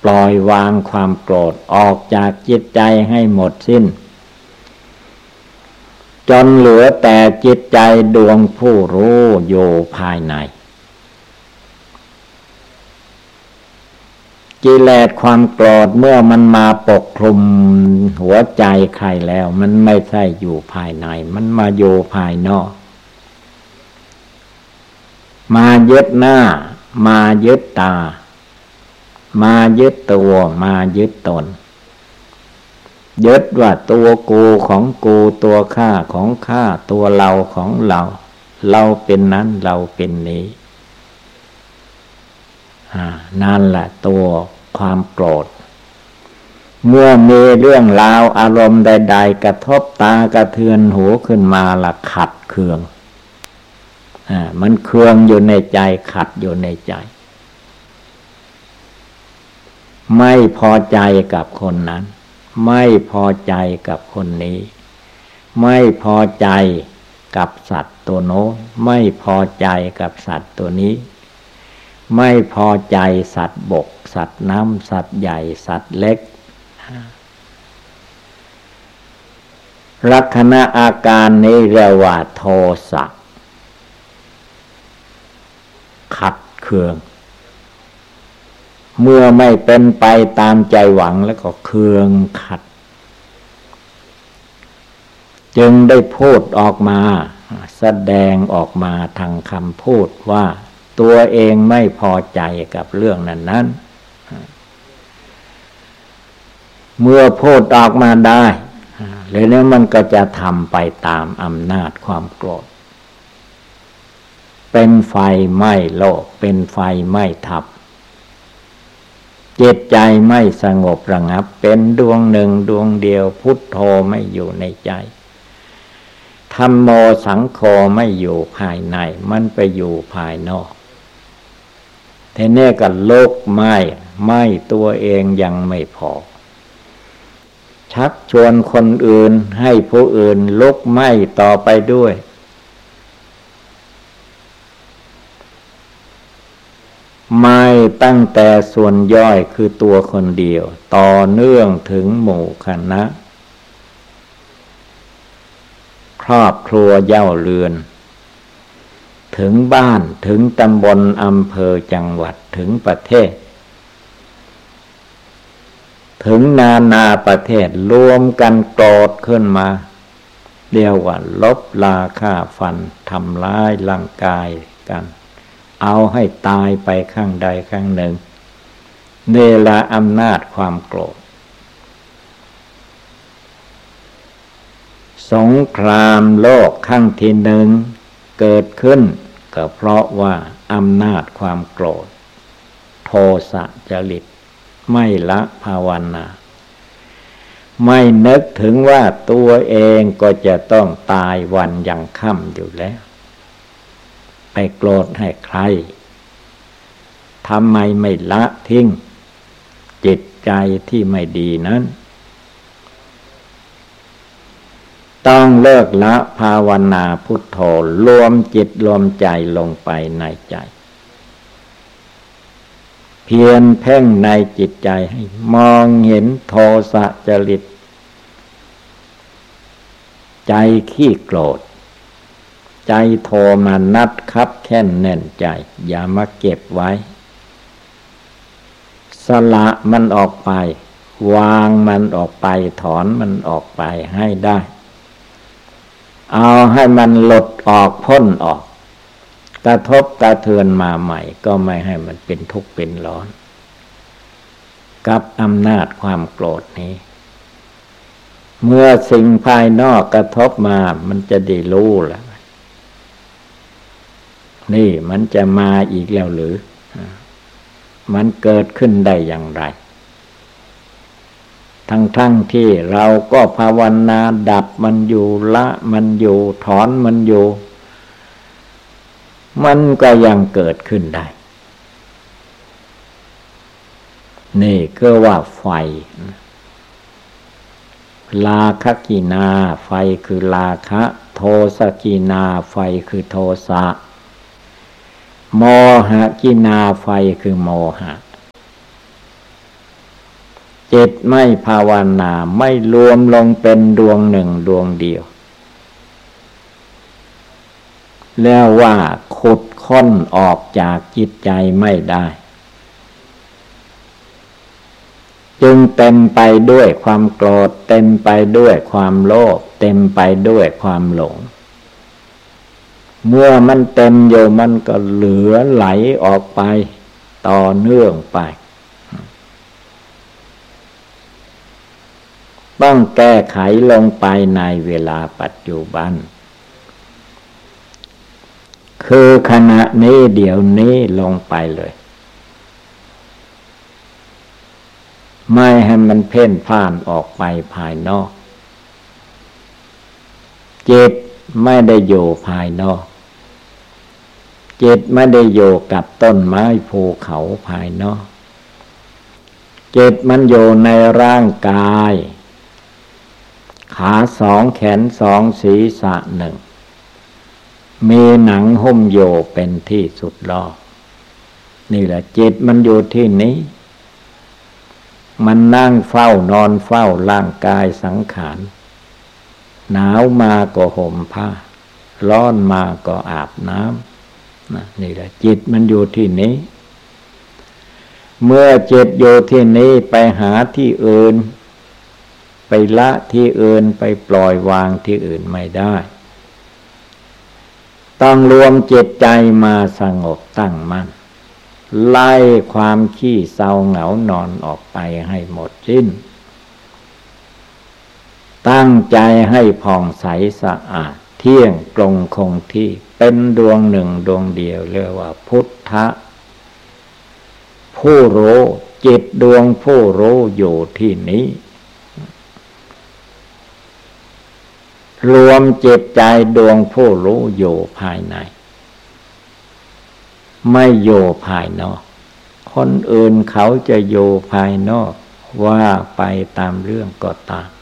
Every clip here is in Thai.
ปล่อยวางความโกรธออกจากจิตใจให้หมดสิ้นจนเหลือแต่จิตใจดวงผู้รู้อยู่ภายในกิเลสความโกรธเมื่อมันมาปกคลุมหัวใจใครแล้วมันไม่ใช่อยู่ภายในมันมาอยู่ภายนอกมายึดหน้ามายึดตามายึดตัวมายึดตนยึดว่าตัวกูของกูตัวข้าของข้าตัวเราของเราเราเป็นนั้นเราเป็นนี้นั่นแหละตัวความโกรธเมื่อมีเรื่องราวอารมณ์ใดๆกระทบตากระเทือนหูขึ้นมาละขัดเคืองมันเคืองอยู่ในใจขัดอยู่ในใจไม่พอใจกับคนนั้นไม่พอใจกับคนนี้ไม่พอใจกับสัตว์ตัวโน้นไม่พอใจกับสัตว์ตัวนี้ไม่พอใจสัตว์บกสัตว์น้ำสัตว์ใหญ่สัตว์เล็กลักษณะอาการนี้เรียกว่าโทสะขัดเคืองเมื่อไม่เป็นไปตามใจหวังแล้วก็เคืองขัดจึงได้พูดออกมาแสดงออกมาทางคำพูดว่าตัวเองไม่พอใจกับเรื่องนั้นเมื่อพูดออกมาได้แล้วเนี่ยมันก็จะทำไปตามอำนาจความโกรธเป็นไฟไหม้โลกเป็นไฟไหม้ทับจิตใจไม่สงบระงับเป็นดวงหนึ่งดวงเดียวพุทโธไม่อยู่ในใจธัมโมสังโฆไม่อยู่ภายในมันไปอยู่ภายนอกแต่เนี่ยก็ลุกไหม้ตัวเองยังไม่พอชักชวนคนอื่นให้ผู้อื่นลุกไหม้ต่อไปด้วยไม่ตั้งแต่ส่วนย่อยคือตัวคนเดียวต่อเนื่องถึงหมู่คณะครอบครัวเย่าเรือนถึงบ้านถึงตำบลอำเภอจังหวัดถึงประเทศถึงนานาประเทศรวมกันโกรธขึ้นมาเรียกว่าลบลาฆ่าฟันทำร้ายร่างกายกันเอาให้ตายไปข้างใดข้างหนึ่งเนรอำนาจความโกรธสงครามโลกครั้งที่หนึ่งเกิดขึ้นก็เพราะว่าอำนาจความโกรธโทสะจริตไม่ละภาวนาไม่นึกถึงว่าตัวเองก็จะต้องตายวันยังค่ำอยู่แล้วไปโกรธให้ใครทำไมไม่ละทิ้งจิตใจที่ไม่ดีนั้นต้องเลิกละภาวนาพุทโธรวมจิตรวมใจลงไปในใจเพียรเพ่งในจิตใจให้มองเห็นโทสะจริตใจขี้โกรธใจโทมานัดคับแค้นแน่นใจอย่ามาเก็บไว้สละมันออกไปวางมันออกไปถอนมันออกไปให้ได้เอาให้มันหลุดออกพ้นออกกระทบกระเทือนมาใหม่ก็ไม่ให้มันเป็นทุกข์เป็นร้อนกับอำนาจความโกรธนี้เมื่อสิ่งภายนอกกระทบมามันจะได้รู้แล้วนี่มันจะมาอีกแล้วหรือมันเกิดขึ้นได้อย่างไรทั้งที่เราก็ภาวนาดับมันอยู่ละมันอยู่ถอนมันอยู่มันก็ยังเกิดขึ้นได้นี่ก็ว่าไฟราคะกินาไฟคือราคะโทสะกินาไฟคือโทสะโมหะกินาไฟคือโมหะจิตไม่ภาวนาไม่รวมลงเป็นดวงหนึ่งดวงเดียวแล้วว่าขุดค้นออกจากจิตใจไม่ได้จึงเต็มไปด้วยความโกรธเต็มไปด้วยความโลภเต็มไปด้วยความหลงเมื่อมันเต็มอยู่มันก็เหลือไหลออกไปต่อเนื่องไปต้องแก้ไขลงไปในเวลาปัจจุบันคือขณะนี้เดี๋ยวนี้ลงไปเลยไม่ให้มันเพ่นพ่านออกไปภายนอกจิตไม่ได้อยู่ภายนอกจิตไม่ได้อยู่กับต้นไม้ภูเขาภายนอกจิตมันอยู่ในร่างกายขาสองแขนสองศีรษะหนึ่งมีหนังหุ้มโยเป็นที่สุดรอบนี่แหละจิตมันอยู่ที่นี้มันนั่งเฝ้านอนเฝ้าร่างกายสังขารหนาวมาก็ห่มผ้าร้อนมาก็อาบน้ำนี่แหละจิตมันอยู่ที่นี้เมื่อจิตอยู่ที่นี้ไปหาที่อื่นไปละที่อื่นไปปล่อยวางที่อื่นไม่ได้ต้องรวมจิตใจมาสงบตั้งมั่นไล่ความขี้เศร้าเหงานอนออกไปให้หมดสิ้นตั้งใจให้ผ่องใสสะอาดเที่ยงตรงคงที่เป็นดวงหนึ่งดวงเดียวเรียกว่าพุทธะผู้รู้จิตดวงผู้รู้อยู่ที่นี้รวมจิตใจดวงผู้รู้อยู่ภายในไม่อยู่ภายนอกคนอื่นเขาจะอยู่ภายนอกว่าไปตามเรื่องก็ตาม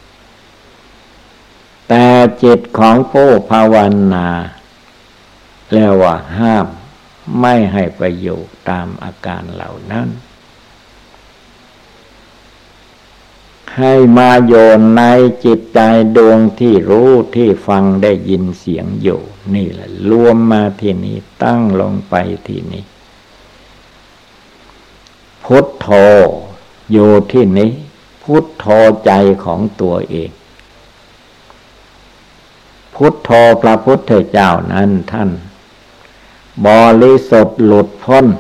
แต่จิตของผู้ภาวนาแล้วว่าห้ามไม่ให้ไปอยู่ตามอาการเหล่านั้นให้มาโยนในจิตใจดวงที่รู้ที่ฟังได้ยินเสียงอยู่นี่แหละรวมมาที่นี้ตั้งลงไปที่นี้พุทโธอยู่ที่นี้พุทโธใจของตัวเองพุทโธพระพุทธเจ้านั้นท่านบริสุทธิ์หลุดพ้น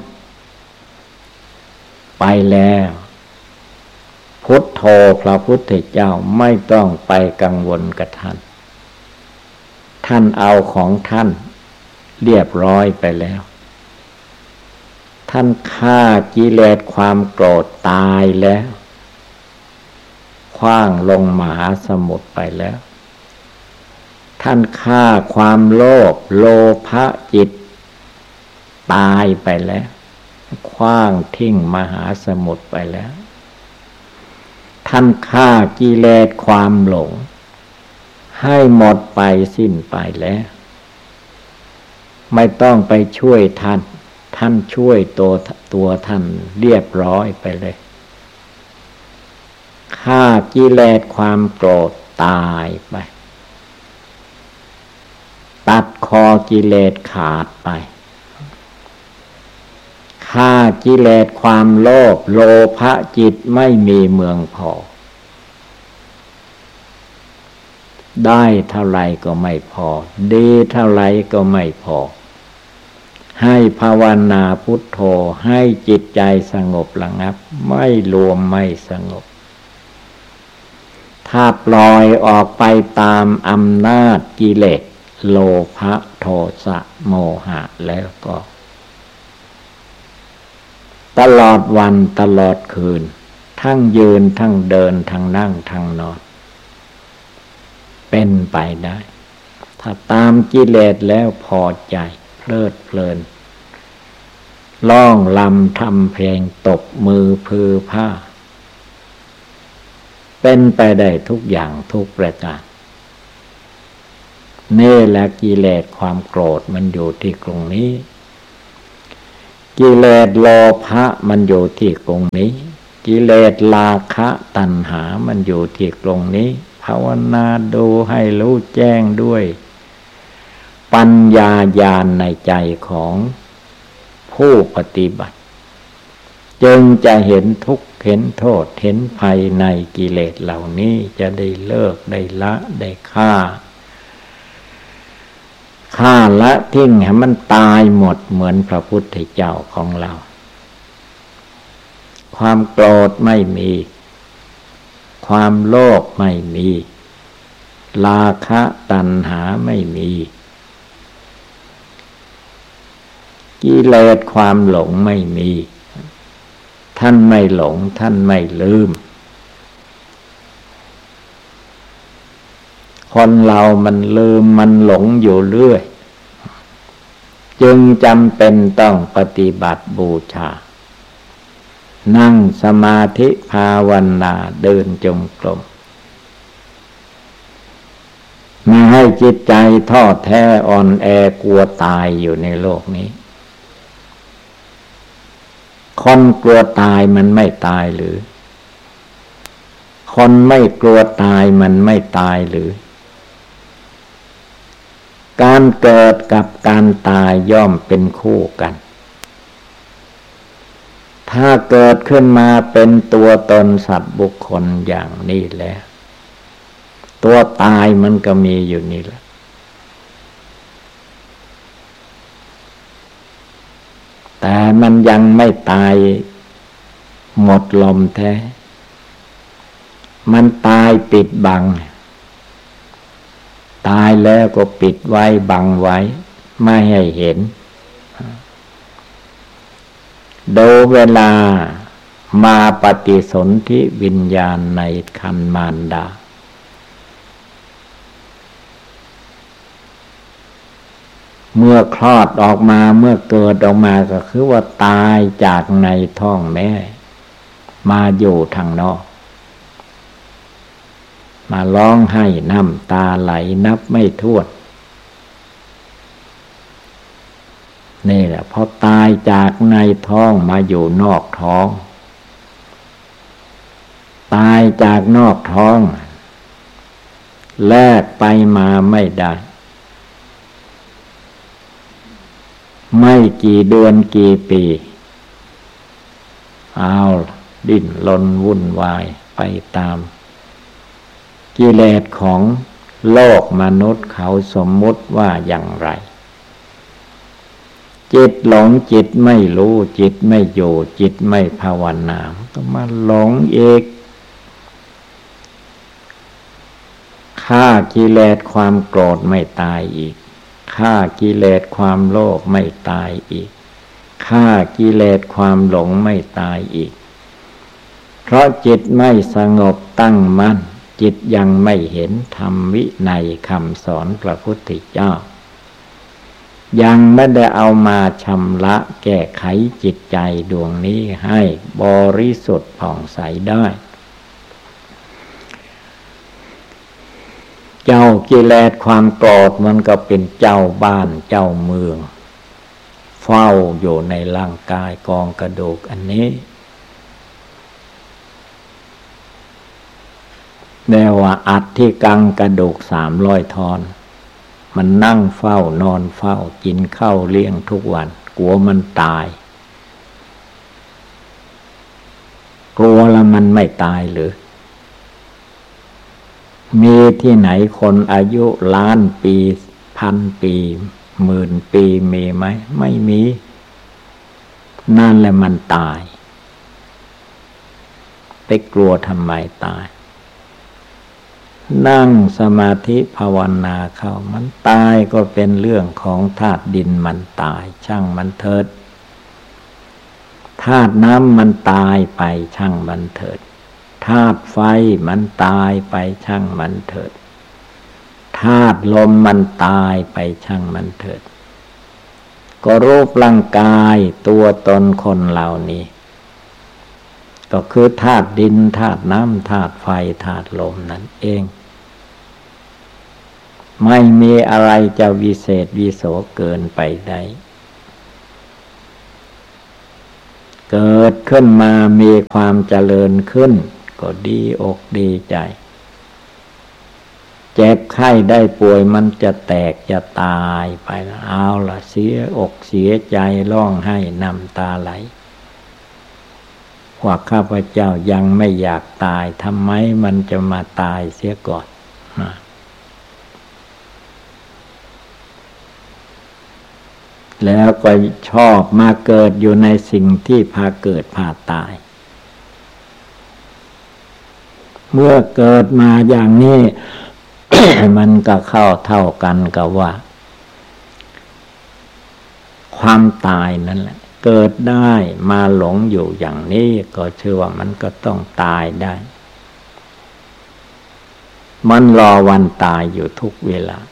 ไปแล้วพุทโธพระพุทธเจ้าไม่ต้องไปกังวลกับท่านท่านเอาของท่านเรียบร้อยไปแล้วท่านฆ่ากิเลสความโกรธตายแล้วขว้างลงมหาสมุทรไปแล้วท่านฆ่าความโลภโลภะจิตตายไปแล้วขว้างทิ้งมหาสมุทรไปแล้วท่านฆ่ากิเลสความหลงให้หมดไปสิ้นไปแล้วไม่ต้องไปช่วยท่านท่านช่วยตัวท่านเรียบร้อยไปเลยฆ่ากิเลสความโกรธตายไปตัดคอกิเลสขาดไปฆ่ากิเลสความโลภโลภะจิตไม่มีเมืองพอได้เท่าไรก็ไม่พอดีเท่าไรก็ไม่พอให้ภาวนาพุทโธให้จิตใจสงบระงับไม่รวมไม่สงบถ้าปล่อยออกไปตามอำนาจกิเลสโลภะโทสะโมหะแล้วก็ตลอดวันตลอดคืนทั้งยืนทั้งเดินทั้งนั่งทั้งนอนเป็นไปได้ถ้าตามกิเลสแล้วพอใจเพลิดเพลินร้องรำทำเพลงตบมือพือผ้าเป็นไปได้ทุกอย่างทุกประการนี่แหละกิเลสความโกรธมันอยู่ที่ตรงนี้กิเลสโลภะมันอยู่ที่ตรงนี้กิเลสราคะตัณหามันอยู่ที่ตรงนี้ภาวนาดูให้รู้แจ้งด้วยปัญญาญาณในใจของผู้ปฏิบัติจึงจะเห็นทุกข์เห็นโทษเห็นภัยในกิเลสเหล่านี้จะได้เลิกได้ละได้ฆ่าละทิ้งให้มันตายหมดเหมือนพระพุทธเจ้าของเราความโกรธไม่มีความโลภไม่มีราคะตัณหาไม่มีกิเลสความหลงไม่มีท่านไม่หลงท่านไม่ลืมคนเรามันลืมมันหลงอยู่เรื่อยจึงจำเป็นต้องปฏิบัติบูชานั่งสมาธิภาวนาเดินจงกรมไม่ให้จิตใจท้อแท้อ่อนแอกลัวตายอยู่ในโลกนี้คนกลัวตายมันไม่ตายหรือคนไม่กลัวตายมันไม่ตายหรือการเกิดกับการตายย่อมเป็นคู่กันถ้าเกิดขึ้นมาเป็นตัวตนสัตว์บุคคลอย่างนี้แล้วตัวตายมันก็มีอยู่นี่แหละแต่มันยังไม่ตายหมดลมแท้มันตายปิดบังตายแล้วก็ปิดไว้บังไว้ไม่ให้เห็นดูเวลามาปฏิสนธิวิญญาณในครรภ์มารดาเมื่อคลอดออกมาเมื่อเกิดออกมาก็คือว่าตายจากในท้องแม่มาอยู่ทางนอกมาร้องไห้น้ำตาไหลนับไม่ถ้วนนี่แหละพอตายจากในท้องมาอยู่นอกท้องตายจากนอกท้องแลกไปมาไม่ได้ไม่กี่เดือนกี่ปีเอาดิ้นรนวุ่นวายไปตามกิเลสของโลกมนุษย์เขาสมมุติว่าอย่างไรจิตหลงจิตไม่รู้จิตไม่อยู่จิตไม่ภาวนาก็มาหลงเอกฆ่ากิเลสความโกรธไม่ตายอีกฆ่ากิเลสความโลภไม่ตายอีกฆ่ากิเลสความหลงไม่ตายอีกเพราะจิตไม่สงบตั้งมั่นจิตยังไม่เห็นธรรมวินัยคำสอนพระพุทธเจ้ายังไม่ได้เอามาชำระแก้ไขจิตใจดวงนี้ให้บริสุทธิ์ผ่องใสได้เจ้ากิเลสความโกรธมันก็เป็นเจ้าบ้านเจ้าเมืองเฝ้าอยู่ในร่างกายกองกระดูกอันนี้แม้ว่าอัฐที่กังกระดูก300 ทอนมันนั่งเฝ้านอนเฝ้ากินข้าวเลี้ยงทุกวันกลัวมันตายกลัวแล้วมันไม่ตายหรือมีที่ไหนคนอายุล้านปี1,000 ปี10,000 ปีมีไหมไม่มีนั่นแหละมันตายไปกลัวทำไมตายนั่งสมาธิภาวนาเข้ามันตายก็เป็นเรื่องของธาตุดินมันตายช่างมันเถิดธาตุน้ำมันตายไปช่างมันเถิดธาตุไฟมันตายไปช่างมันเถิดธาตุลมมันตายไปช่างมันเถิดก็รูปร่างกายตัวตนคนเหล่านี้ก็คือธาตุดินธาตุน้ำธาตุไฟธาตุลมนั่นเองไม่มีอะไรจะวิเศษวิโสเกินไปได้เกิดขึ้นมามีความเจริญขึ้นก็ดีอกดีใจเจ็บไข้ได้ป่วยมันจะแตกจะตายไปแล้วเอาล่ะเสียอกเสียใจร้องไห้น้ำตาไหลว่าข้าพเจ้ายังไม่อยากตายทำไมมันจะมาตายเสียก่อนแล้วก็ชอบมาเกิดอยู่ในสิ่งที่พาเกิดพาตายเมื่อเกิดมาอย่างนี้ มันก็เข้าเท่ากันกับว่าความตายนั่นแหละเกิดได้มาหลงอยู่อย่างนี้ก็เชื่อว่ามันก็ต้องตายได้มันรอวันตายอยู่ทุกเวลา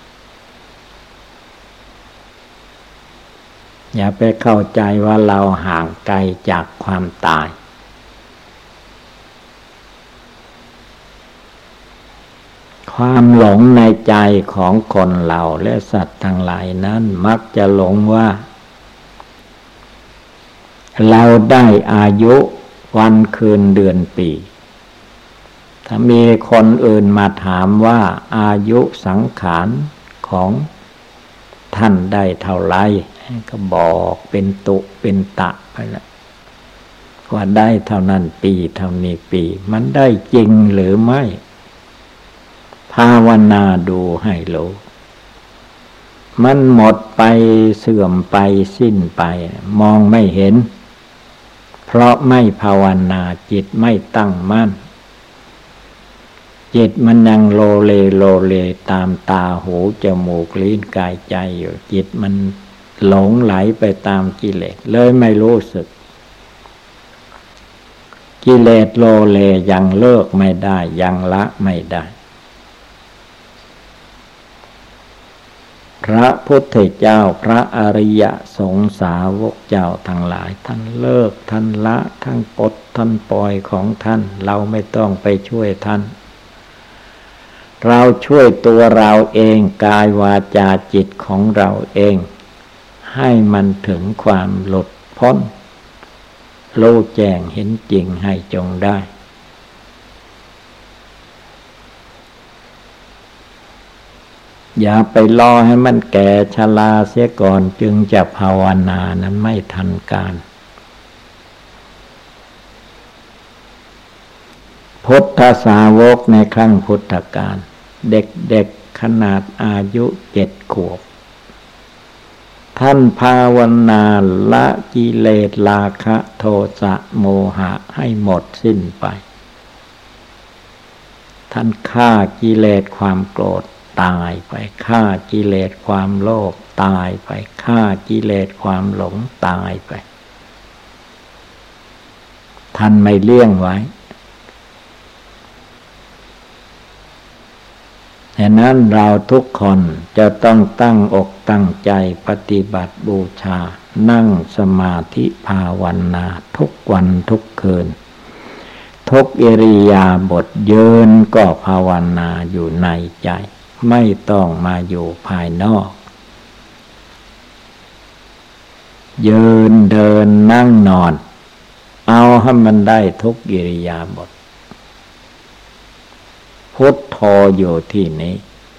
อย่าไปเข้าใจว่าเราห่างไกลจากความตายความหลงในใจของคนเราและสัตว์ทั้งหลายนั้นมักจะหลงว่าเราได้อายุวันคืนเดือนปีถ้ามีคนอื่นมาถามว่าอายุสังขารของท่านได้เท่าไรก็บอกเป็นตุเป็นตะไปแล้วว่าได้เท่านั้นปีเท่านี้ปีมันได้จริงหรือไม่ภาวนาดูให้รู้มันหมดไปเสื่อมไปสิ้นไปมองไม่เห็นเพราะไม่ภาวนาจิตไม่ตั้งมั่นจิตมันยังโลเลตามตาหูจมูกลิ้นกายใจอยู่จิตมันหลงไหลไปตามกิเลสเลยไม่รู้สึกกิเลสโลเลยังเลิกไม่ได้ยังละไม่ได้พระพุทธเจ้าพระอริยสงสาวกเจ้าทั้งหลายท่านเลิกท่านละท่านปลดท่านปล่อยของท่านเราไม่ต้องไปช่วยท่านเราช่วยตัวเราเองกายวาจาจิตของเราเองให้มันถึงความหลุดพ้นรู้แจ้งเห็นจริงให้จงได้อย่าไปรอให้มันแก่ชราเสียก่อนจึงจะภาวนานั้นไม่ทันการพุทธสาวกในครั้งพุทธกาลเด็กๆขนาดอายุ7 ขวบท่านภาวนาละกิเลสราคะโทสะโมหะให้หมดสิ้นไปท่านฆ่ากิเลสความโกรธตายไปฆ่ากิเลสความโลภตายไปฆ่ากิเลสความหลงตายไปท่านไม่เลี่ยงไว้ฉะนั้นเราทุกคนจะต้องตั้งอกตั้งใจปฏิบัติบูชานั่งสมาธิภาวนาทุกวันทุกคืนทุกอิริยาบถยืนก็ภาวนาอยู่ในใจไม่ต้องมาอยู่ภายนอกยืนเดินนั่งนอนเอาให้มันได้ทุกอิริยาบถพุทโธอยู่ที่นี้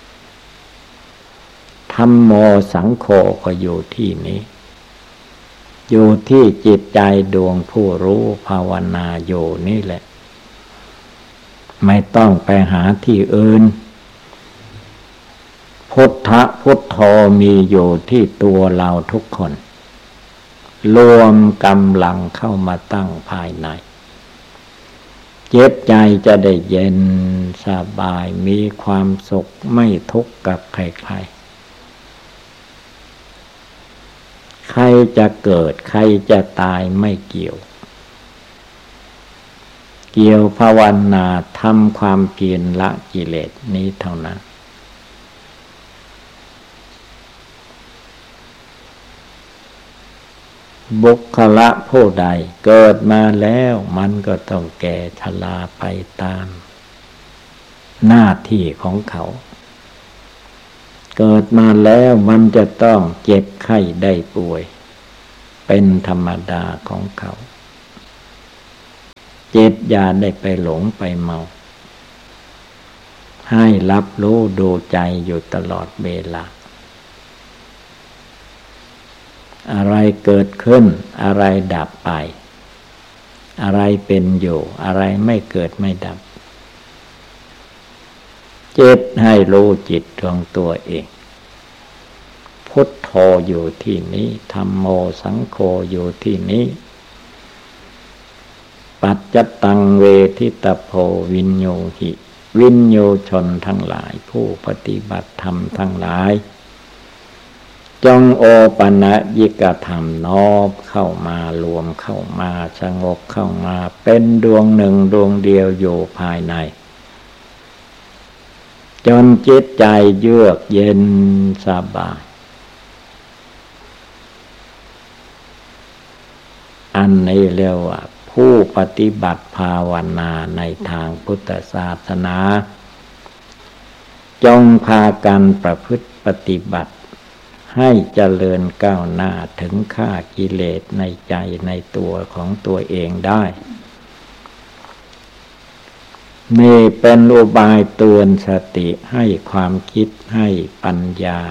ธัมโมสังโฆก็อยู่ที่นี้อยู่ที่จิตใจดวงผู้รู้ภาวนาอยู่นี่แหละไม่ต้องไปหาที่อื่นพุทธะพุทโธมีอยู่ที่ตัวเราทุกคนรวมกำลังเข้ามาตั้งภายในจิตใจจะได้เย็นสบายมีความสุขไม่ทุกข์กับใครๆใครจะเกิดใครจะตายไม่เกี่ยวภาวนาทำความเพียรละกิเลสนี้เท่านั้นบุคละผู้ใดเกิดมาแล้วมันก็ต้องแก่ชราไปตามหน้าที่ของเขาเกิดมาแล้วมันจะต้องเจ็บไข้ได้ป่วยเป็นธรรมดาของเขาจิตอย่าได้ไปหลงไปเมาให้รับรู้ดูใจอยู่ตลอดเวลาอะไรเกิดขึ้นอะไรดับไปอะไรเป็นอยู่อะไรไม่เกิดไม่ดับจิตให้รู้จิตของตัวเองพุทโธอยู่ที่นี้ธัมโมสังโฆอยู่ที่นี้ปัจจตังเวทิตโพวินโยหิวินโยชนทั้งหลายผู้ปฏิบัติธรรมทั้งหลายจงโอปัญญิกธรรมน้อมเข้ามารวมเข้ามาสงบเข้ามาเป็นดวงหนึ่งดวงเดียวอยู่ภายในจนจิตใจเยือกเย็นสบายอันนี้เรียกว่าผู้ปฏิบัติภาวนาในทางพุทธศาสนาจงพากันประพฤติปฏิบัติให้เจริญก้าวหน้าถึงฆ่ากิเลสในใจในตัวของตัวเองได้นี่เป็นอุบายเตือนสติให้ความคิดให้ปัญญา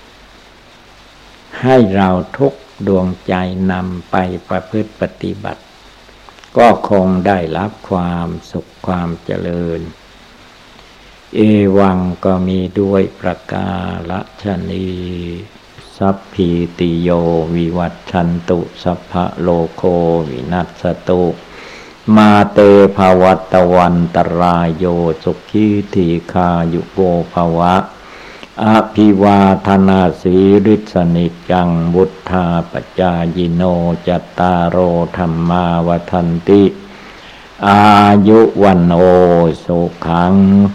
ให้เราทุกดวงใจนำไปประพฤติปฏิบัติก็คงได้รับความสุขความเจริญเอวังก็มีด้วยประกาศนีสัพพิติโยวิวัชชันตุสัพพะโลโควินัสสตุมาเตภวัตวันตรายโยสุขีทีคายุโกภวะอภิวาทนาสีฤทธสนิจังวุธาปจายิโนจัตตารโอธรรมาวทันติอายุวันโอสุขัง